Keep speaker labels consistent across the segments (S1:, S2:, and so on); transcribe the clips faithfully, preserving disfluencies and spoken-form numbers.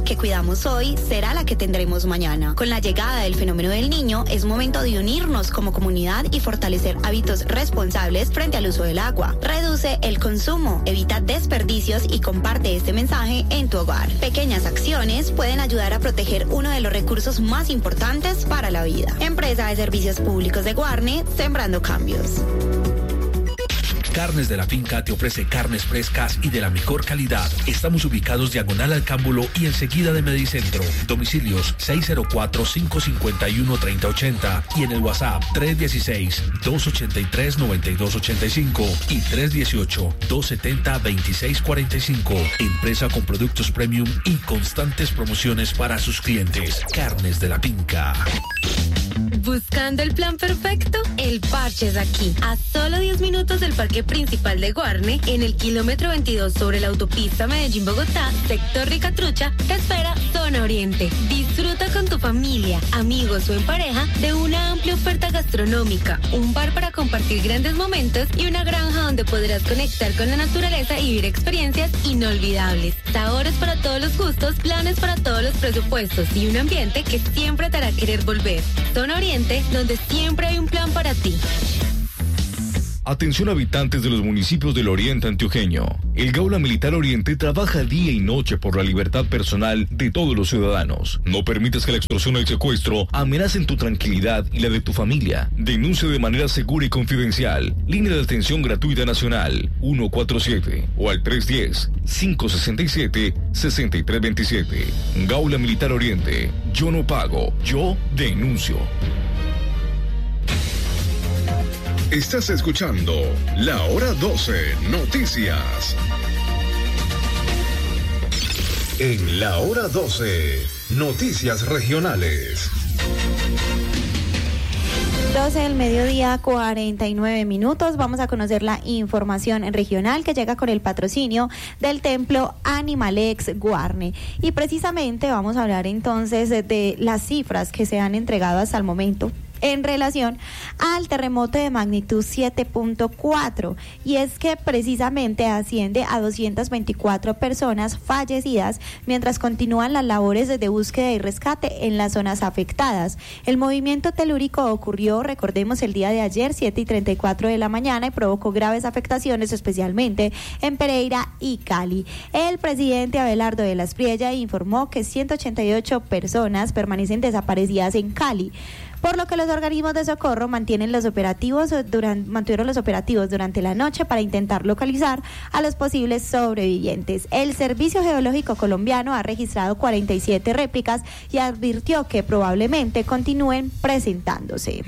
S1: que cuidamos hoy será la que tendremos mañana. Con la llegada del fenómeno del Niño, es momento de unirnos como comunidad y fortalecer hábitos responsables frente al uso del agua. Reduce el consumo, evita desperdicios y comparte este mensaje en tu hogar. Pequeñas acciones pueden ayudar a proteger uno de los recursos más importantes para la vida. Empresa de Servicios Públicos de Guarne, sembrando cambios.
S2: Carnes de la Finca te ofrece carnes frescas y de la mejor calidad. Estamos ubicados diagonal al Cámbulo y enseguida de Medicentro. Domicilios seis cero cuatro, cinco cinco uno, tres cero ocho cero y en el WhatsApp tres uno seis, dos ocho tres, nueve dos ocho cinco y tres uno ocho, dos siete cero, dos seis cuatro cinco. Empresa con productos premium y constantes promociones para sus clientes. Carnes de la Finca.
S3: ¿Buscando el plan perfecto? El Parche es aquí. A solo diez minutos del Parque Principal de Guarne, en el kilómetro veintidós sobre la autopista Medellín-Bogotá, sector Ricatrucha, te espera Zona Oriente. Disfruta con tu familia, amigos o en pareja de una amplia oferta gastronómica, un bar para compartir grandes momentos y una granja donde podrás conectar con la naturaleza y vivir experiencias inolvidables. Sabores para todos los gustos, planes para todos los presupuestos y un ambiente que siempre te hará querer volver. Zona Oriente, donde siempre hay un plan para ti.
S4: Atención habitantes de los municipios del Oriente Antioqueño. El Gaula Militar Oriente trabaja día y noche por la libertad personal de todos los ciudadanos. No permitas que la extorsión o el secuestro amenacen tu tranquilidad y la de tu familia. Denuncia de manera segura y confidencial. Línea de atención gratuita nacional uno cuatro siete o al tres uno cero, cinco seis siete, seis tres dos siete. Gaula Militar Oriente. Yo no pago, yo denuncio.
S5: Estás escuchando La Hora doce Noticias. En La Hora doce, Noticias Regionales.
S6: doce del mediodía, cuarenta y nueve minutos. Vamos a conocer la información regional que llega con el patrocinio del Templo Animalex Guarne. Y precisamente vamos a hablar entonces de las cifras que se han entregado hasta el momento en relación al terremoto de magnitud siete punto cuatro, y es que precisamente asciende a doscientas veinticuatro personas fallecidas mientras continúan las labores de búsqueda y rescate en las zonas afectadas. El movimiento telúrico ocurrió, recordemos, el día de ayer, siete y treinta y cuatro de la mañana, y provocó graves afectaciones, especialmente en Pereira y Cali. El presidente Abelardo de la Espriella informó que ciento ochenta y ocho personas permanecen desaparecidas en Cali, por lo que los organismos de socorro mantienen los operativos durante, mantuvieron los operativos durante la noche para intentar localizar a los posibles sobrevivientes. El Servicio Geológico Colombiano ha registrado cuarenta y siete réplicas y advirtió que probablemente continúen presentándose.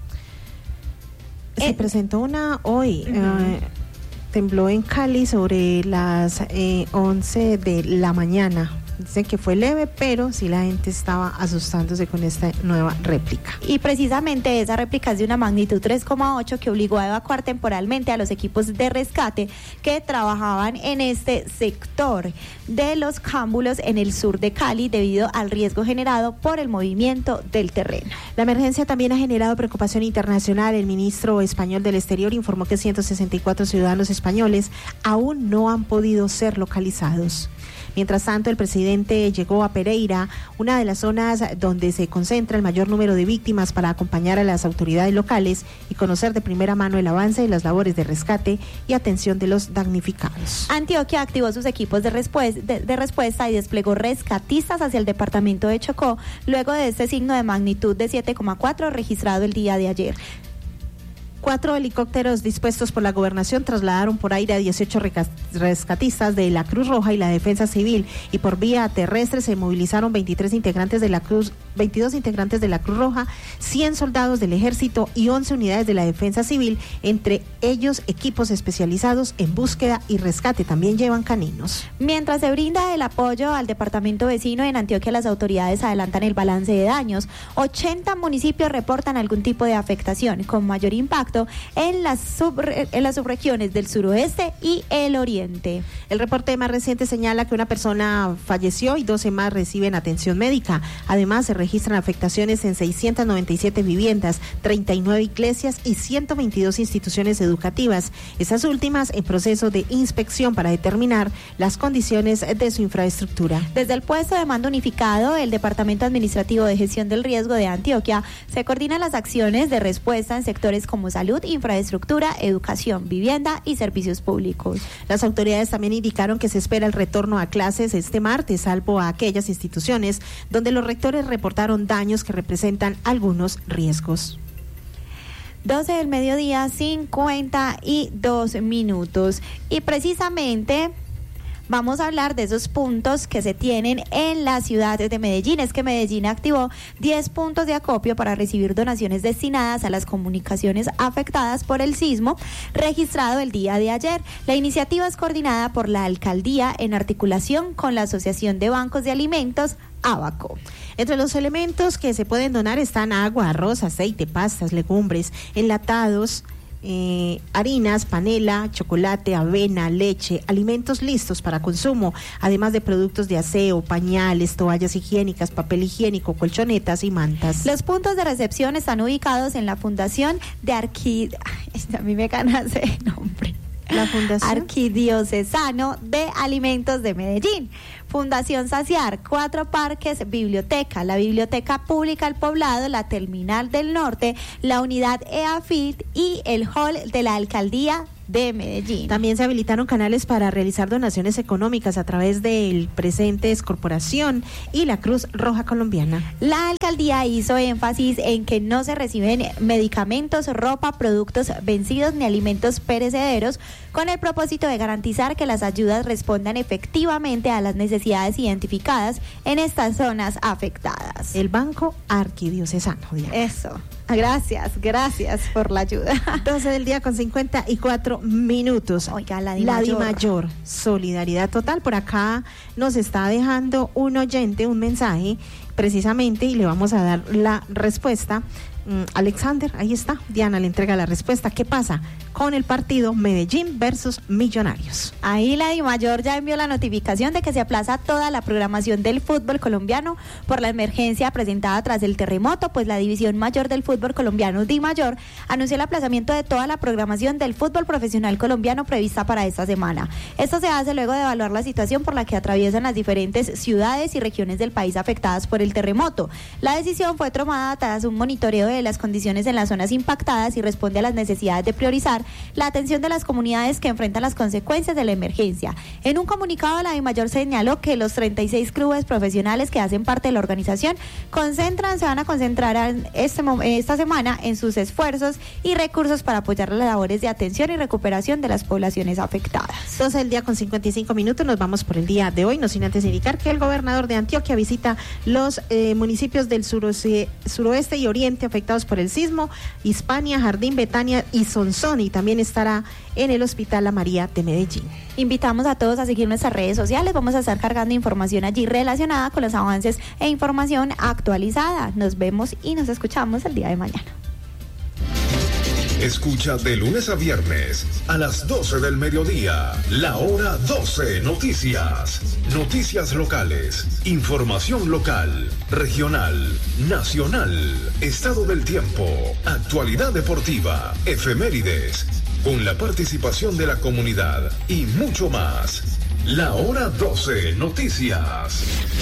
S7: Se eh, presentó una hoy, uh-huh. eh, tembló en Cali sobre las eh, once de la mañana. Dicen que fue leve, pero sí la gente estaba asustándose con esta nueva réplica.
S6: Y precisamente esa réplica es de una magnitud tres coma ocho que obligó a evacuar temporalmente a los equipos de rescate que trabajaban en este sector de los cámbulos en el sur de Cali debido al riesgo generado por el movimiento del terreno.
S7: La emergencia también ha generado preocupación internacional. El ministro español del Exterior informó que ciento sesenta y cuatro ciudadanos españoles aún no han podido ser localizados. Mientras tanto, el presidente llegó a Pereira, una de las zonas donde se concentra el mayor número de víctimas, para acompañar a las autoridades locales y conocer de primera mano el avance de las labores de rescate y atención de los damnificados.
S6: Antioquia activó sus equipos de, respues- de, de respuesta y desplegó rescatistas hacia el departamento de Chocó, luego de este signo de magnitud de siete coma cuatro registrado el día de ayer.
S7: Cuatro helicópteros dispuestos por la gobernación trasladaron por aire a dieciocho rescatistas de la Cruz Roja y la Defensa Civil, y por vía terrestre se movilizaron veintitrés integrantes de la Cruz, veintidós integrantes de la Cruz Roja, cien soldados del Ejército y once unidades de la Defensa Civil, entre ellos equipos especializados en búsqueda y rescate. También llevan caninos.
S6: Mientras se brinda el apoyo al departamento vecino, en Antioquia las autoridades adelantan el balance de daños. ochenta municipios reportan algún tipo de afectación, con mayor impacto en las, subre- en las subregiones del suroeste y el oriente.
S7: El reporte más reciente señala que una persona falleció y doce más reciben atención médica. Además, se registran afectaciones en seiscientas noventa y siete viviendas, treinta y nueve iglesias y ciento veintidós instituciones educativas. Esas últimas en proceso de inspección para determinar las condiciones de su infraestructura.
S6: Desde el puesto de mando unificado, el Departamento Administrativo de Gestión del Riesgo de Antioquia se coordinan las acciones de respuesta en sectores como salud, infraestructura, educación, vivienda y servicios públicos.
S7: Las autoridades también indicaron que se espera el retorno a clases este martes, salvo a aquellas instituciones donde los rectores reportaron daños que representan algunos riesgos.
S6: doce del mediodía, cincuenta y dos minutos. Y precisamente vamos a hablar de esos puntos que se tienen en la ciudad de Medellín. Es que Medellín activó diez puntos de acopio para recibir donaciones destinadas a las comunicaciones afectadas por el sismo registrado el día de ayer. La iniciativa es coordinada por la alcaldía en articulación con la Asociación de Bancos de Alimentos, Abaco.
S7: Entre los elementos que se pueden donar están agua, arroz, aceite, pastas, legumbres, enlatados, Eh, harinas, panela, chocolate, avena, leche, alimentos listos para consumo, además de productos de aseo, pañales, toallas higiénicas, papel higiénico, colchonetas y mantas.
S6: Los puntos de recepción están ubicados en la Fundación de Arqui... Ay, a mí me gana ese nombre.
S7: La Fundación
S6: Arquidiocesano de Alimentos de Medellín. Fundación Saciar, cuatro parques, biblioteca, la Biblioteca Pública El Poblado, la Terminal del Norte, la Unidad EAFIT y el Hall de la Alcaldía de Medellín.
S7: También se habilitaron canales para realizar donaciones económicas a través del Presentes Corporación y la Cruz Roja Colombiana.
S6: La alcaldía hizo énfasis en que no se reciben medicamentos, ropa, productos vencidos ni alimentos perecederos, con el propósito de garantizar que las ayudas respondan efectivamente a las necesidades identificadas en estas zonas afectadas.
S7: El Banco Arquidiocesano.
S6: Diana. Eso. Gracias, gracias por la ayuda.
S7: doce del día con cincuenta y cuatro minutos.
S6: Oiga, la Di
S7: La
S6: Mayor.
S7: Di Mayor, solidaridad total. Por acá nos está dejando un oyente un mensaje precisamente y le vamos a dar la respuesta. Mm, Alexander, ahí está, Diana le entrega la respuesta. ¿Qué pasa con el partido Medellín versus Millonarios?
S6: Ahí la Di Mayor ya envió la notificación de que se aplaza toda la programación del fútbol colombiano por la emergencia presentada tras el terremoto, pues la División Mayor del Fútbol Colombiano, Di Mayor, anunció el aplazamiento de toda la programación del fútbol profesional colombiano prevista para esta semana. Esto se hace luego de evaluar la situación por la que atraviesan las diferentes ciudades y regiones del país afectadas por el terremoto. La decisión fue tomada tras un monitoreo de de las condiciones en las zonas impactadas y responde a las necesidades de priorizar la atención de las comunidades que enfrentan las consecuencias de la emergencia. En un comunicado, la Di Mayor señaló que los treinta y seis clubes profesionales que hacen parte de la organización concentran, se van a concentrar en este, esta semana en sus esfuerzos y recursos para apoyar las labores de atención y recuperación de las poblaciones afectadas.
S7: Entonces, el día con cincuenta y cinco minutos, nos vamos por el día de hoy, no sin antes indicar que el gobernador de Antioquia visita los eh, municipios del suroeste, suroeste y oriente afectados por el sismo, Hispania, Jardín, Betania y Sonsón, y también estará en el Hospital La María de Medellín.
S6: Invitamos a todos a seguir nuestras redes sociales, vamos a estar cargando información allí relacionada con los avances e información actualizada. Nos vemos y nos escuchamos el día de mañana.
S5: Escucha de lunes a viernes a las doce del mediodía, la hora doce Noticias. Noticias locales, información local, regional, nacional, estado del tiempo, actualidad deportiva, efemérides, con la participación de la comunidad y mucho más. La hora doce Noticias.